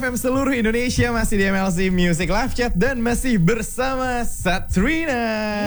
FM seluruh Indonesia, masih di MLC Music Live Chat dan masih bersama Satrina.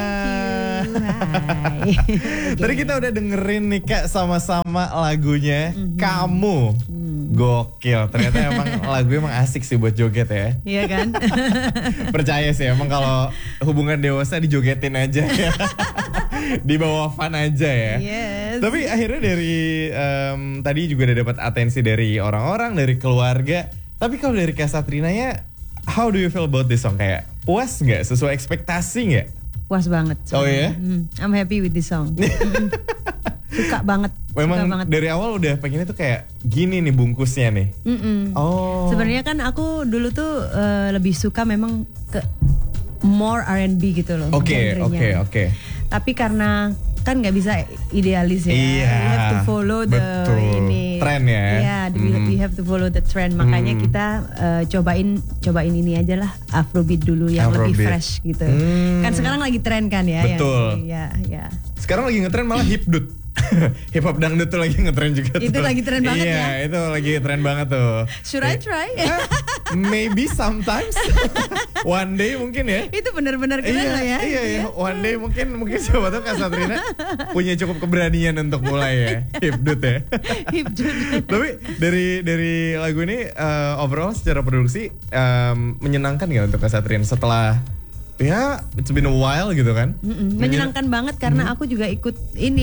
Hai. Tadi kita udah dengerin nih Kak sama-sama lagunya Kamu. Gokil, ternyata emang lagu emang asik sih buat joget ya. Iya kan? Percaya sih emang kalau hubungan dewasa dijogetin aja ya. Di bawah fun aja ya. Yes. Tapi akhirnya dari tadi juga udah dapat atensi dari orang-orang, dari keluarga. Tapi kalau dari Kak Satrina ya, how do you feel about this song? Kayak puas nggak? Sesuai ekspektasi nggak? Puas banget. Oh ya? I'm happy with this song. Suka banget. Memang suka banget. dari awal udah pengennya tuh kayak gini nih bungkusnya nih. Oh. Sebenarnya kan aku dulu tuh lebih suka memang ke more R&B gitu loh. Oke. genrenya. Tapi karena kan nggak bisa idealis ya. Iya. We have to follow the trend ya. Iya, we have to follow the trend. Makanya kita cobain ini aja lah, Afrobeat dulu yang lebih fresh gitu. Kan sekarang lagi tren kan ya. Betul. Ya. Sekarang lagi ngetren malah hipdut. Hip hop dangdut tuh lagi ngetren juga tuh. Itu lagi tren banget ya. Iya, itu lagi tren banget tuh. Should I try? Maybe sometimes. One day mungkin ya. Itu benar-benar keren lah ya. Iya. One day mungkin siapa tahu Kak Satrina punya cukup keberanian untuk mulai ya. Hipdut ya. Hipdut. Tapi dari lagu ini overall secara produksi menyenangkan nggak untuk Kak Satrina setelah ya it's been a while gitu kan? Menyenangkan banget karena aku juga ikut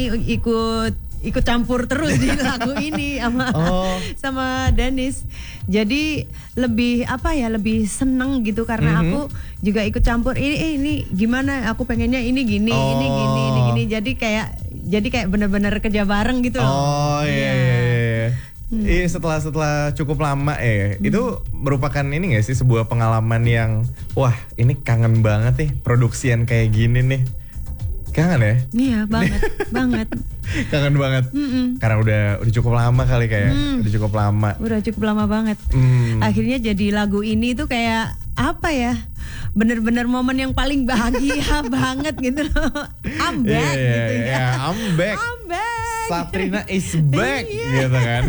campur terus di lagu ini sama Dennis. Jadi lebih seneng gitu karena aku juga ikut campur ini gimana, aku pengennya ini gini. Jadi kayak benar-benar kerja bareng gitu loh. Oh iya. Iya, setelah cukup lama itu merupakan ini gak sih sebuah pengalaman yang wah ini kangen banget nih produksian kayak gini nih. Kangen ya? Iya banget. Kangen banget. Karena udah cukup lama kali kayak udah cukup lama. Udah cukup lama banget. Akhirnya jadi lagu ini tuh kayak apa ya? Bener-bener momen yang paling bahagia banget gitu loh. I'm back gitu ya. I'm back. Satrina is back gitu kan.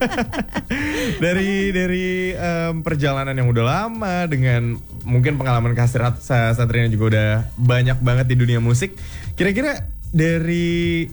dari perjalanan yang udah lama dengan mungkin pengalaman kasih Satrina juga udah banyak banget di dunia musik. Kira-kira dari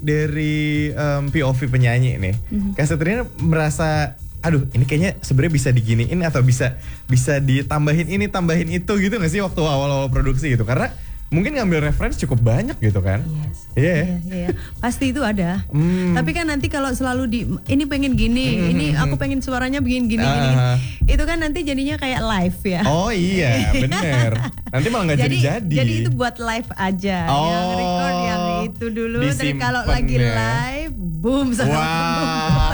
POV penyanyi nih, Kak Satrina merasa aduh ini kayaknya sebenarnya bisa diginiin atau bisa ditambahin ini tambahin itu gitu nggak sih waktu awal produksi gitu, karena mungkin ngambil referensi cukup banyak gitu kan. Iya. Pasti itu ada. Tapi kan nanti kalau selalu ini pengen gini, ini aku pengen suaranya begini gini. Itu kan nanti jadinya kayak live ya. Oh iya, bener. Nanti malah nggak jadi. Jadi itu buat live aja. Yang record yang itu dulu. Tapi kalau lagi live, boom sama boom.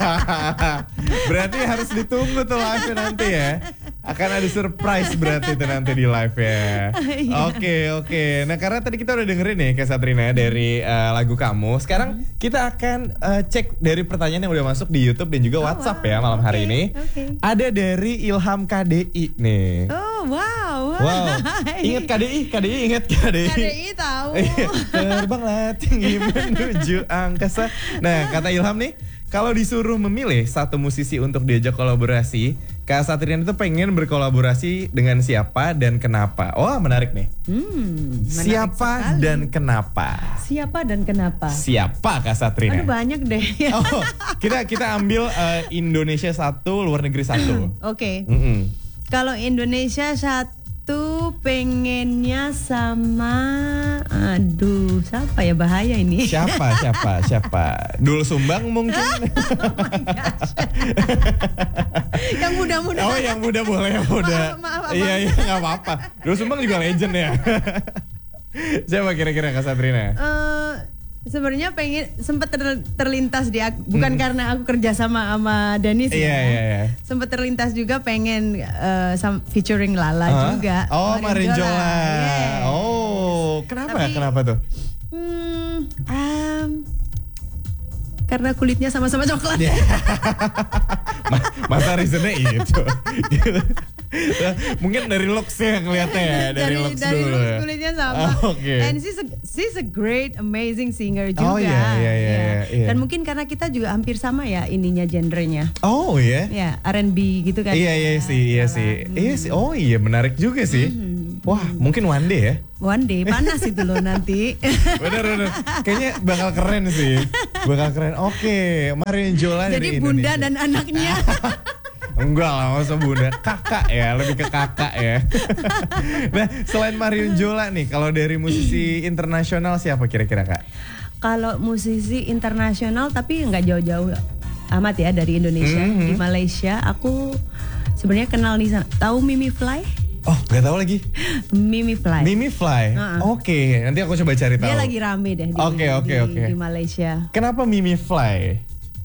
Berarti harus ditunggu tuh live nanti ya. Akan ada surprise berarti itu nanti di live ya. Oke. Nah karena tadi kita udah dengerin nih Kak Satrina dari lagu Kamu. Sekarang kita akan cek dari pertanyaan yang udah masuk di YouTube dan juga WhatsApp ya malam hari ini. Ada dari Ilham KDI nih. Oh wow. Ingat KDI ingat KDI. KDI tahu. Terbanglah tinggi menuju angkasa. Nah kata Ilham nih, kalau disuruh memilih satu musisi untuk diajak kolaborasi, Kak Satrina itu pengen berkolaborasi dengan siapa dan kenapa? Wah menarik nih. Siapa dan kenapa? Siapa Kak Satrina? Aduh banyak deh. Kita ambil Indonesia satu, luar negeri satu. Oke. Kalau Indonesia satu pengennya sama, aduh siapa ya, bahaya ini. Siapa? Dul Sumbang mungkin. Oh my gosh. Yang muda-muda. Oh yang muda boleh, yang muda. Maaf. Iya nggak apa-apa. Dul Sumbang juga legend ya. Siapa kira-kira Kak Satrina? Sebenarnya pengen sempat terlintas di aku, bukan karena aku kerja sama Dennis Iya. Sempat terlintas juga pengen featuring Lala juga. Oh Marinjola. Yeah. Oh kenapa tuh? Karena kulitnya sama-sama coklat. Masa reasonnya itu. Mungkin dari looks-nya ngeliatnya ya, dari looks dari dulu. looks kulitnya sama. Oke. And she's a great amazing singer juga. Oh iya. Dan mungkin karena kita juga hampir sama ya ininya genrenya. Oh iya. Ya, R&B gitu kan. Iya sih. Oh iya, menarik juga sih. Wah, mungkin one day ya. One day, panas itu loh nanti. Bener. Kayaknya bakal keren sih. Oke, Marion Jola jadi dari bunda Indonesia. dan anaknya. Enggak lah, masa bunda. Kakak ya, lebih ke kakak ya. Nah, selain Marion Jola nih, kalau dari musisi internasional siapa kira-kira Kak? Kalau musisi internasional tapi nggak jauh-jauh amat ya dari Indonesia. Di Malaysia aku sebenarnya kenal nih, tahu Mimi Fly? Oh, nggak tahu lagi. Mimi Fly. Mimi Fly. Oke, nanti aku coba cari tahu. Dia lagi rame deh di Malaysia. Kenapa Mimi Fly?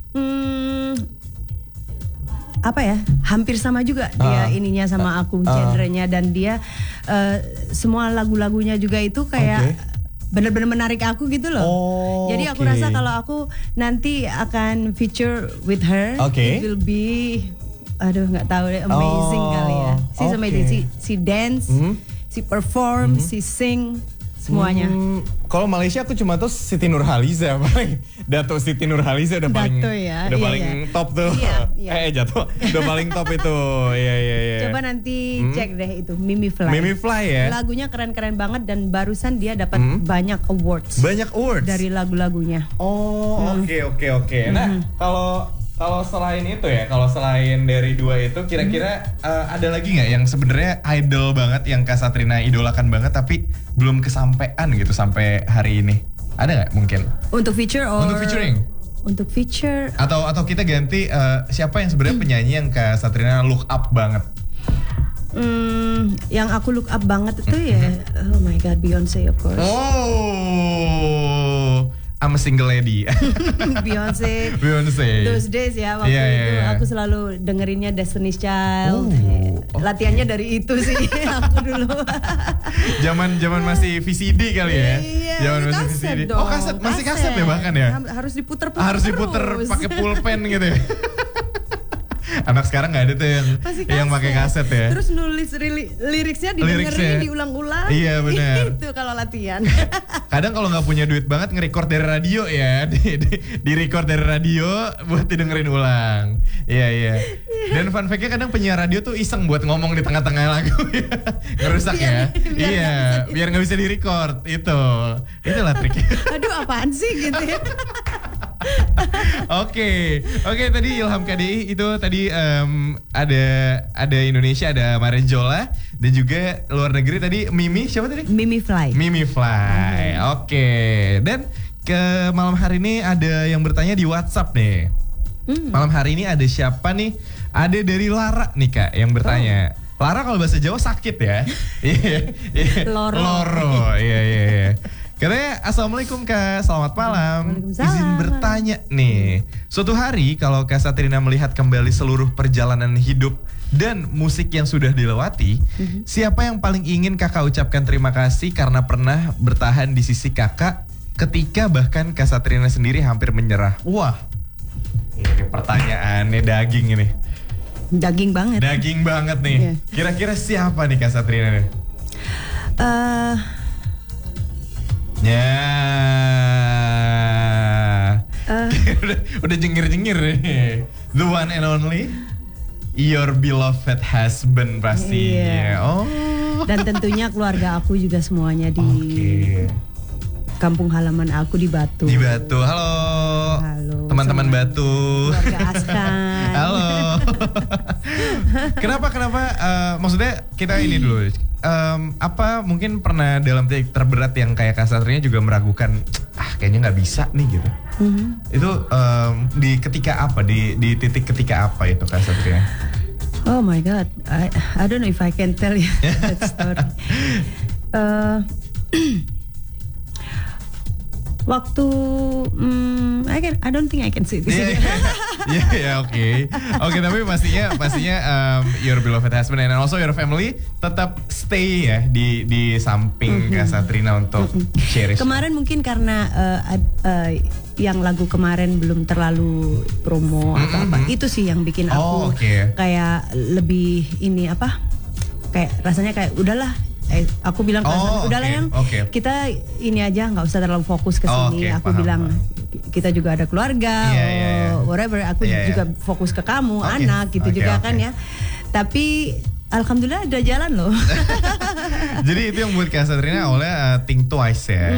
Apa ya? Hampir sama juga dia ininya sama aku genrenya, dan dia semua lagu-lagunya juga itu kayak benar-benar menarik aku gitu loh. Jadi aku rasa kalau aku nanti akan feature with her, it will be nggak tahu deh, amazing kali ya. She's amazing. Si dance, si perform, si sing, semuanya. Kalau Malaysia aku cuma tahu Siti Nurhaliza paling. Dato Siti Nurhaliza udah paling paling top tuh. Jatuh. Udah paling top itu. Iya. Coba nanti cek deh itu Mimi Fly. Mimi Fly ya. Lagunya keren-keren banget dan barusan dia dapat banyak awards. Banyak awards dari lagu-lagunya. Oke. Nah, kalau selain itu ya, kalau selain dari dua itu, kira-kira ada lagi nggak yang sebenarnya idol banget yang Kak Satrina idolakan banget tapi belum kesampaian gitu sampai hari ini? Ada nggak mungkin? Untuk feature Untuk featuring? Untuk feature. Atau kita ganti siapa yang sebenarnya penyanyi yang Kak Satrina look up banget? Yang aku look up banget itu ya, oh my god, Beyonce of course. Oh. I'm a single lady. Beyonce. Those days ya, waktu itu aku selalu dengerinnya Destiny's Child. Latihannya dari itu sih aku dulu. Zaman masih VCD kali ya. Iya, zaman masih VCD. Dong, masih kaset ya bahkan ya. Harus diputer pakai pulpen gitu ya. Anak sekarang nggak ada tuh yang pakai kaset ya. Terus nulis liriknya didengerin diulang-ulang. Iya benar. Itu kalau latihan. Kadang kalau nggak punya duit banget nge-record dari radio ya, di record dari radio buat didengerin ulang. Iya. Dan fun fact-nya kadang penyiar radio tuh iseng buat ngomong di tengah-tengah lagu, ngerusak ya. Biar nggak bisa di-record. Itulah triknya. Aduh, apaan sih gitu ya. Oke, tadi Ilham KDI itu tadi ada Indonesia, ada Marion Jola, dan juga luar negeri tadi siapa tadi? Mimi Fly. Oke. Dan ke malam hari ini ada yang bertanya di WhatsApp nih. Malam hari ini ada siapa nih? Ada dari Lara nih Kak yang bertanya. Lara kalau bahasa Jawa sakit ya. Loro. Iya. Katanya, Assalamualaikum Kak, selamat malam. Izin bertanya nih, suatu hari kalau Kak Satrina melihat kembali seluruh perjalanan hidup dan musik yang sudah dilewati, siapa yang paling ingin Kakak ucapkan terima kasih karena pernah bertahan di sisi Kakak ketika bahkan Kak Satrina sendiri hampir menyerah? Wah, ini pertanyaannya daging ini. Daging banget nih. Kira-kira siapa nih Kak Satrina nih? Udah jengir-jengir nih. The one and only, your beloved husband pastinya. Dan tentunya keluarga aku juga semuanya di kampung halaman aku di Batu. Halo teman-teman Batu. Keluarga Askan. Halo. Kenapa? Maksudnya kita ini dulu. Apa mungkin pernah dalam titik terberat yang kayak Kak Satrina juga meragukan, kayaknya nggak bisa nih gitu. Itu di ketika apa? Di titik ketika apa itu Kak Satrina? Oh my god, I don't know if I can tell you that story. Waktu I don't think I can say this. Oke, tapi pastinya your beloved husband and also your family tetap stay ya di samping Kak Satrina untuk cherish. Kemarin mungkin karena yang lagu kemarin belum terlalu promo atau apa, itu sih yang bikin aku kayak lebih ini kayak rasanya kayak udahlah. Aku bilang ke udahlah yang kita ini aja nggak usah terlalu fokus ke sini. Aku bilang kita juga ada keluarga, whatever. Aku juga fokus ke kamu, anak gitu juga kan ya. Tapi alhamdulillah ada jalan loh. Jadi itu yang buat Kak Satrina awalnya think twice ya.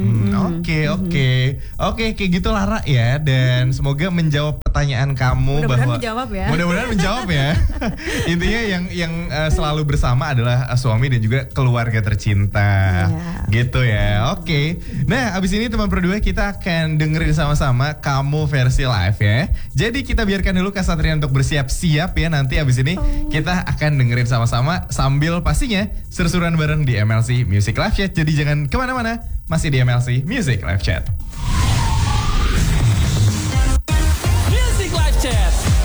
Oke, kayak gitu Lara ya. Dan semoga menjawab pertanyaan kamu. Mudah-mudahan menjawab ya. Intinya yang selalu bersama adalah suami dan juga keluarga tercinta. Gitu ya. Oke. Nah, abis ini teman berdua kita akan dengerin sama-sama Kamu versi live ya. Jadi kita biarkan dulu Kak Satrina untuk bersiap-siap ya. Nanti abis ini kita akan dengerin sama-sama sambil pastinya seru-seruan bareng di MLC Music Live Chat. Jadi jangan kemana-mana, masih di MLC Music Live Chat.